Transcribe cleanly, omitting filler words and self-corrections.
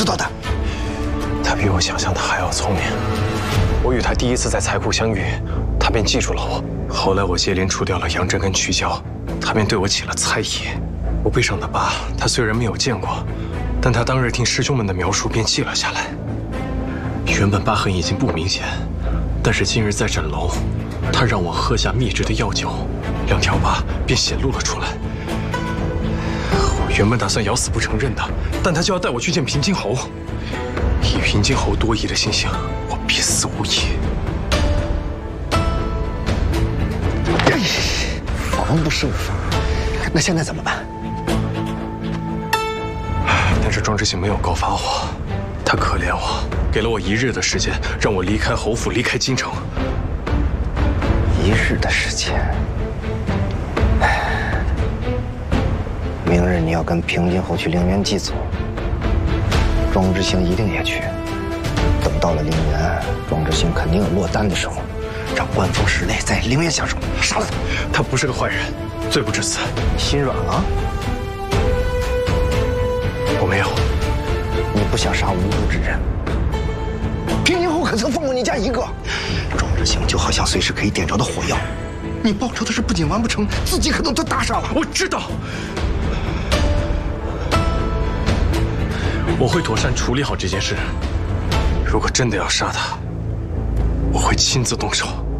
知道的？ 他比我想象的还要聪明。我与他第一次在财库相遇，他便记住了我。后来我接连除掉了杨真跟曲娇，他便对我起了猜疑。我背上的疤，他虽然没有见过，但他当日听师兄们的描述便记了下来。原本疤痕已经不明显，但是今日在诊楼，他让我喝下秘制的药酒，2条疤便显露了出来。我原本打算咬死不承认的，但他就要带我去见平津侯。以平津侯多疑的心性，我必死无疑。 防不胜防，那现在怎么办？ 但是庄之行没有告发我，他可怜我，给了我1日的时间，让我离开侯府，离开京城。 1日的时间。明日你要跟平津侯去陵园祭祖，庄之行一定也去。等到了陵园，庄之行肯定有落单的时候，让官风室内在陵园下手，杀了他。 他不是个坏人，罪不至死。 心软了？ 我没有。 你不想杀无辜之人？平津侯可曾放过你家一个？庄之行就好像随时可以点着的火药，你报仇的事不仅完不成，自己可能都搭上了。 我知道，我会妥善处理好这件事。如果真的要杀他，我会亲自动手。